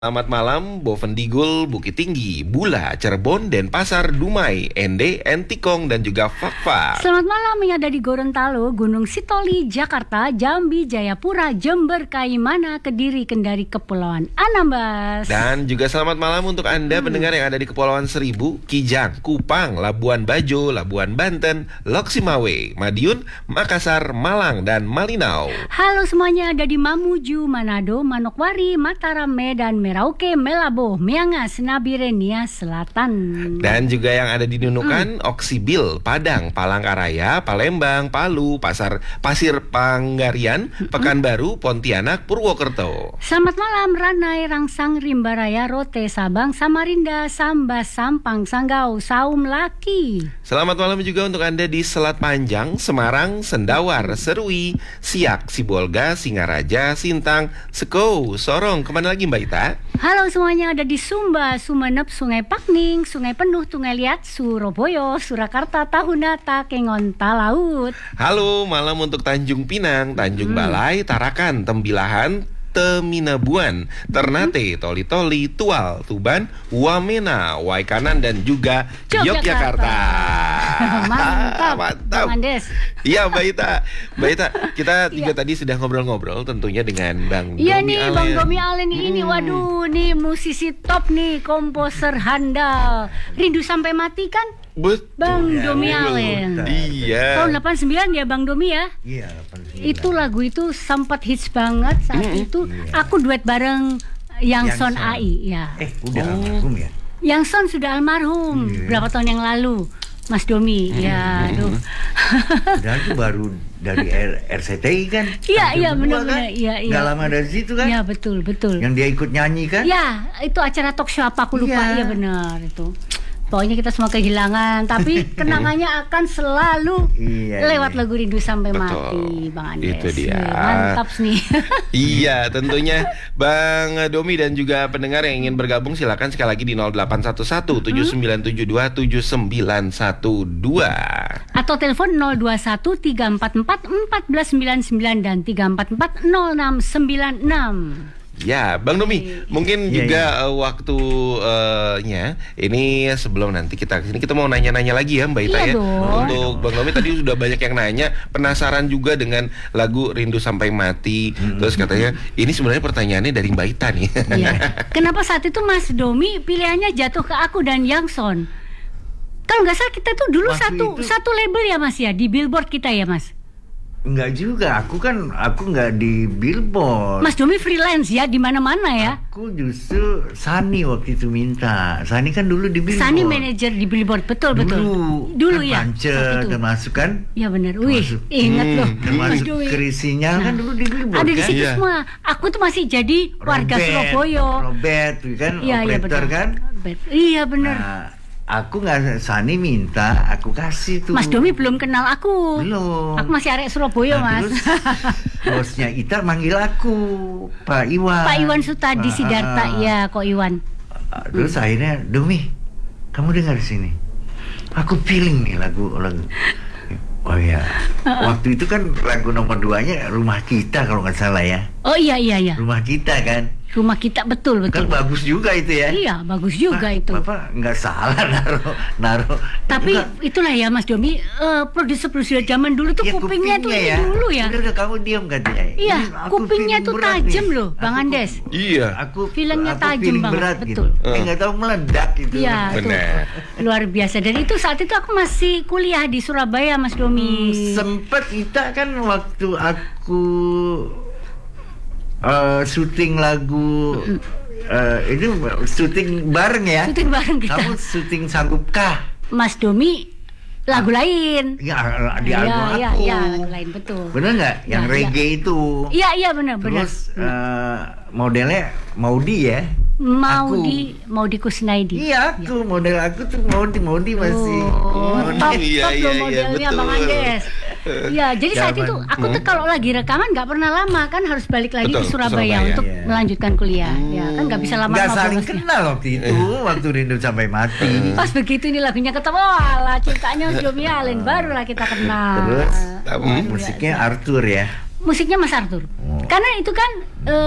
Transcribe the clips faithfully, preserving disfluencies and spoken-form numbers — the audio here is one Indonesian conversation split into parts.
Selamat malam, Bovendigul, Bukit Tinggi, Bula, Cirebon, Denpasar, Dumai, Ende, Entikong, dan juga Fakfak. Selamat malam yang ada di Gorontalo, Gunung Sitoli, Jakarta, Jambi, Jayapura, Jember, Kaimana, Kediri, Kendari, Kepulauan Anambas. Dan juga selamat malam untuk Anda hmm. pendengar yang ada di Kepulauan Seribu, Kijang, Kupang, Labuan Bajo, Labuan Banten, Loksimawe, Madiun, Makassar, Malang, dan Malinau. Halo semuanya, ada di Mamuju, Manado, Manokwari, Mataram, Medan, Merauke, Melabo, Miangas, Nabire, Nia Selatan. Dan juga yang ada di Nunukan, hmm. Oksibil, Padang, Palangkaraya, Palembang, Palu, Pasar Pasir Panggarian, hmm. Pekanbaru, Pontianak, Purwokerto. Selamat malam, Ranai, Rangsang, Rimbaraya, Rote, Sabang, Samarinda, Sambas, Sampang, Sanggau, Saum, Laki. Selamat malam juga untuk Anda di Selat Panjang, Semarang, Sendawar, Serui, Siak, Sibolga, Singaraja, Sintang, Sekou, Sorong. Kemana lagi Mbak Ita? Halo semuanya, ada di Sumba, Sumeneb, Sungai Pakning, Sungai Penuh, Tungai Liat, Surabaya, Surakarta, Tahuna, Takengon, Talaut. Halo, malam untuk Tanjung Pinang, Tanjung hmm. Balai, Tarakan, Tembilahan, Teminabuan, Ternate, Toli-Toli, Tual, Tuban, Wamena, Waikanan, dan juga Yogyakarta. Yogyakarta. Mantap, mantap. Iya Mbak Ita, Mbak Ita, kita juga ya. tadi sudah ngobrol-ngobrol tentunya dengan Bang Iya Domi nih, Alen. Bang Domi Alen nih, hmm. ini waduh nih musisi top nih, komposer handal. Rindu Sampai Mati kan? Betul. Bang ya, Domi Alen. Iya. Tahun delapan puluh sembilan ya Bang Domi ya? Iya, delapan puluh sembilan. Itu lagu itu sempat hits banget saat mm-hmm. itu. Iya. Aku duet bareng Yangson A I ya. Eh, udah oh. almarhum ya? Yangson sudah almarhum iya. berapa tahun yang lalu. Mas Domi, hmm. ya, aduh. Dan itu baru dari R C T I kan? Iya, iya, benar-benar, kan? iya, iya. Gak lama dari situ kan? Iya, betul, betul. Yang dia ikut nyanyi kan? Iya, itu acara talk show apa aku lupa, iya ya, benar itu. Pokoknya kita semua kehilangan, tapi kenangannya akan selalu iya, lewat iya. lagu Rindu Sampai Betul. Mati, Bang Andes. Itu dia. Mantap nih. Iya, tentunya Bang Domi dan juga pendengar yang ingin bergabung silakan sekali lagi di nol delapan satu satu tujuh sembilan tujuh dua tujuh sembilan satu dua atau telepon nol dua satu tiga empat empat empat sembilan sembilan dan tiga empat empat nol enam sembilan enam. Ya, Bang Domi, mungkin ya, juga ya. Uh, waktunya uh, ini sebelum nanti kita kesini kita mau nanya-nanya lagi ya Mbak Ita iya ya. Dong. Untuk Bang Domi tadi sudah banyak yang nanya, penasaran juga dengan lagu Rindu Sampai Mati. Hmm. Terus katanya ini sebenarnya pertanyaannya dari Mbak Ita nih. Iya. Kenapa saat itu Mas Domi pilihannya jatuh ke aku dan Yangson? Kalau nggak salah kita tuh dulu Waktu satu itu... satu label ya Mas ya di Billboard kita ya Mas. Enggak juga, aku kan aku enggak di Billboard. Mas Domi freelance ya di mana-mana ya. Aku justru Sani waktu itu minta. Sani kan dulu di Billboard. Sani manajer di Billboard, betul betul. Dulu, dulu kan ya. Pancer termasuk kan? Ya benar. Wih, ingat hmm, loh. Termasuk Krisinya nah, kan dulu di Billboard. Ada di kan? situ iya. semua. Aku tuh masih jadi warga Robert, Surabaya. Robert kan ya, operator ya, kan? Robert. Iya benar. Nah, aku nggak, Sani minta, aku kasih tuh. Mas Domi belum kenal aku. Belum. Aku masih arek Surabaya nah, Mas. Terus bosnya Ita manggil aku, Pak Iwan. Pak Iwan Sutadi uh, Sidarta, uh, ya kok Iwan. Uh, terus hmm. akhirnya, Domi, kamu dengar sini. Aku feeling nih lagu lagu. Oh ya, uh-uh. waktu itu kan lagu nomor duanya Rumah Kita kalau nggak salah ya. Oh iya iya iya. Rumah Kita kan. Rumah Kita betul betul. Kan bagus juga itu ya. Iya bagus juga nah, itu. Bapak nggak salah naruh naruh. Tapi enggak. Itulah ya Mas Domi, uh, produser-produser zaman dulu tuh ya, kupingnya, kupingnya tuh ya. dulu ya. Udah kamu diam katanya. Iya, kupingnya tuh tajam loh, Bang aku, Andes. Iya. Aku filmnya tajam banget, berat, betul. Gitu. Eh nggak tahu meledak gitu. Iya, benar. Luar biasa. Dan itu saat itu aku masih kuliah di Surabaya, Mas Domi. Hmm, sempet Ita kan waktu aku uh, syuting lagu. Uh, ini syuting bareng ya? Syuting bareng kita. Kamu syuting Sanggupkah? Mas Domi lagu ah, lain. Ya, di album ya, aku. Iya, ya, lagu lain betul. Bener nggak? Yang ya, reggae ya. itu. Iya, iya benar, benar. Terus uh, modelnya Maudi ya? Maudi, aku. Maudi Kusnaidi. Iya, aku ya. model aku tuh Maudi, Maudi masih. Oh, Maudi. top, iya, top iya, loh iya, modelnya betul. Bang Andes. Iya, jadi saat itu aku tuh kalau lagi rekaman nggak pernah lama kan harus balik lagi betul, ke Surabaya, Surabaya untuk yeah. melanjutkan kuliah. Hmm. Ya kan nggak bisa lama-lama. Nggak saling kenal waktu itu, waktu Rindu Sampai Mati. Pas begitu ini lagunya ketemu, walah cintanya Domi Alen, barulah kita kenal. Terus oh, musiknya Arthur ya. Musiknya Mas Arthur. Oh. Karena itu kan uh,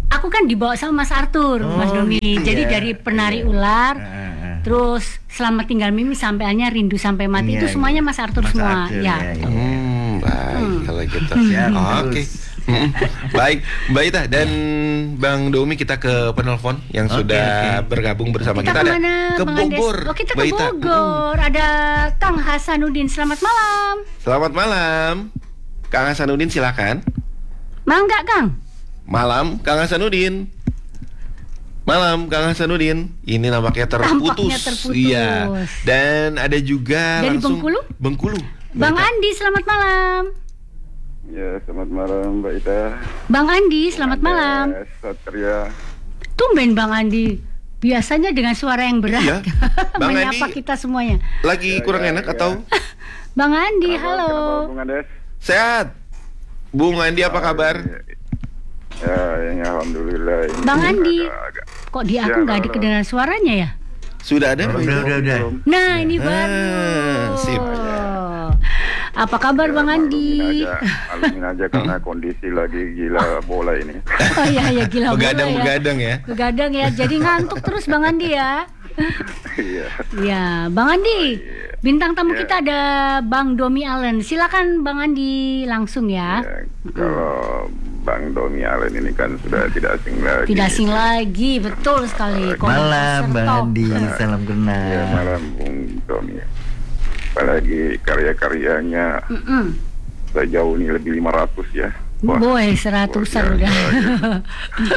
aku kan dibawa sama Mas Arthur, Oh, Mas Domi. gitu Jadi ya. dari penari Iya. ular, Ah, ah. terus Selamat Tinggal Mimi sampai akhirnya Rindu Sampai Mati, Iya, itu semuanya iya. Mas Arthur Mas semua. Arthur, Ya. ya, ya. Hmm, baik kalau gitu. Ya, Oke. terus. Mm, baik, Mbak Ita dan Bang Domi, kita ke penelpon yang Oke, sudah oke. bergabung bersama Kita kita, ada kemana, ke Bang Andes? Bogor. Oh, kita Mbak ke Ita. Bogor. Ada Kang Hasanuddin. Selamat malam. Selamat malam, Kang Hasanuddin, silakan. Mangga, Kang. Malam, Kang Hasanuddin. Malam, Kang Hasanuddin. Ini nampaknya terputus. Tampaknya terputus. Iya. Dan ada juga Dari langsung Bengkulu? Bengkulu. Bang Mbak Ita. Andi, selamat malam. Ya, selamat malam Mbak Ita. Bang Andi, selamat malam. Satria. Tumben Bang Andi. Biasanya dengan suara yang berat. Iya. Bang menyapa Andi. kita semuanya. Lagi Ya, kurang ya, enak ya. atau Bang Andi, Kenapa- halo. Kenapa Bung Andes? sehat? Bung Andi apa kabar? Ya, ya alhamdulillah. Ini Bang Andi. agak-agak. Kok di aku Ya, nggak ada halo. kedengaran suaranya ya? Sudah ada? Mbak Udah, Ita? udah, udah. Nah, ini Ah, baru. sip. Apa kabar Ya, Bang Andi? maklumin aja, maklumin aja karena kondisi lagi gila bola ini. Oh iya ya gila bola ya. Begadang-begadang ya. Begadang ya. Jadi ngantuk terus Bang Andi ya. Iya. Ya, Bang Andi. Bintang tamu Ya. kita ada Bang Domi Allen. Silakan Bang Andi langsung ya. Ya, kalau Bang Domi Allen ini kan sudah tidak asing lagi. Tidak asing lagi, betul sekali. Malam Bang Sertok. Andi, salam Ya, kenal. malam Bung Domi. Apalagi karya-karyanya Mm-mm. sejauh ini lebih lima ratus ya. Wah, Boy, seratusan luar udah. biasa.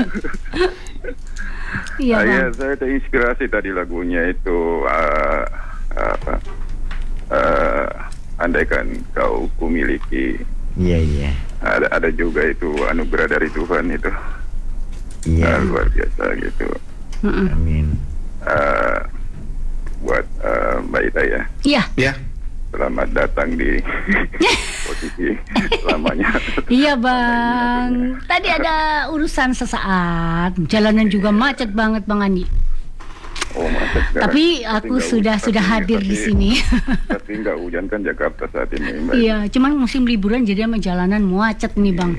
Iya Ah, Bang. ya, saya terinspirasi tadi lagunya itu uh, apa? Uh, andaikan kau kumiliki. Iya, iya. Ada ada juga itu anugerah dari Tuhan itu. Iya. Ah, luar biasa gitu. Mm-mm. Amin. Uh, buat uh, Mbak Ita ya. Iya, Ya. Selamat datang di posisi lamanya. iya Bang. Tadi ada urusan sesaat. Jalanan juga macet banget Bang Andi. Oh, macet sekarang. Tapi aku nggak sudah hujan, sudah tapi- hadir di tapi- sini. Tapi nggak hujan kan Jakarta saat ini, Mbak. Iya, cuman musim liburan jadi sama jalanan macet nih Bang.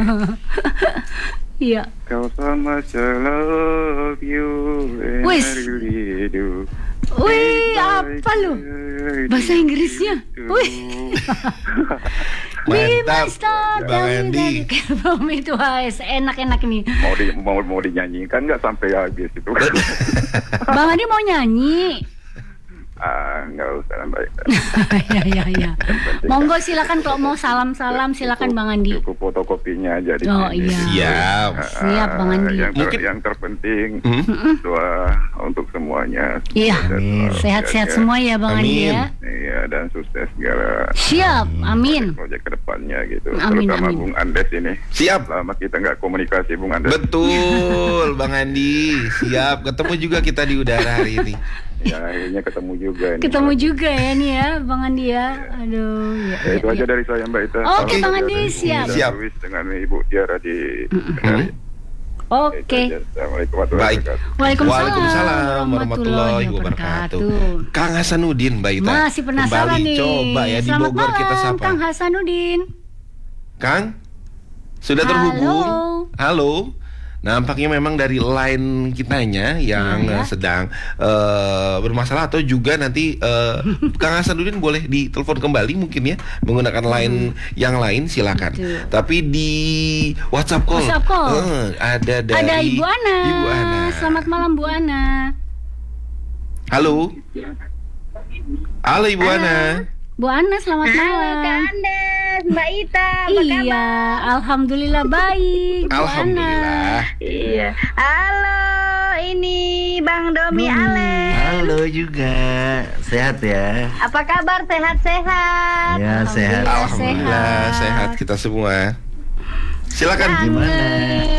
Iya. Kau sama I love you and Wis. I really do. Wih, apa lu? Bahasa Inggrisnya? Wih. We Mantap, must start Bang dari- Andi. dari- Bang itu guys, enak-enak nih. Mau di mau mau dinyanyikan nggak sampai habis itu? Bang Andi mau nyanyi. Ah, nggak usah Mbak. Ya ya ya. Monggo silakan kalau mau salam-salam silakan Bang Andi. Cukup fotokopinya aja di Oh, sini. iya. Siap. Ah, Siap, Bang Andi. Yang, ter- Mungkin- yang terpenting Hmm? doa untuk semuanya. Iya. Semoga Amin. selalu Sehat-sehat jaga. semua ya Bang Andi Amin. ya. Iya, dan sukses segala Siap, amin. proyek kedepannya gitu. Amin, Terutama amin. Bung Andes ini. Siap. Lama kita nggak komunikasi Bung Andes. Betul, Bang Andi. Siap. Ketemu juga kita di udara hari ini. Ya, akhirnya ketemu juga. ini. Ketemu juga ya nih ya Bang Andi ya. Aduh, ya. Ya, itu ya, aja ya. dari saya Mbak Ita. Oke, Bang Andi, Dan siap. Siap. Luis dengan Ibu Tiara di Kendari. Oke. Itu aja. Assalamualaikum warahmatullahi Baik. wabarakatuh. Waalaikumsalam, Waalaikumsalam warahmatullahi wabarakatuh. Kang Hasanuddin, Mbak Ita. Masih penasaran Kembali nih. coba ya di Selamat Bogor kita malam, sapa. Kang Hasanuddin. Kang, sudah Halo. terhubung? Halo. Nampaknya memang dari line kitanya yang Iya. eh, sedang eh, bermasalah atau juga nanti eh, Kang Hasanuddin boleh ditelepon kembali mungkin ya menggunakan line yang lain silakan. Betul. Tapi di WhatsApp call, WhatsApp call. eh, ada dari Ada Ibu Ana. Ibu Ana. Selamat malam Bu Ana. Halo. Halo Ibu Ana. Bu Ana selamat Halo malam. Kak Andes, Mbak Ita, apa Iya, kabar? alhamdulillah baik. Bu Alhamdulillah. Ana. Iya. Halo, ini Bang Domi Allen. Halo juga. Sehat ya? Apa kabar? Sehat-sehat? Ya, sehat. Alhamdulillah. Alhamdulillah sehat. sehat kita semua. Silakan. Gimana?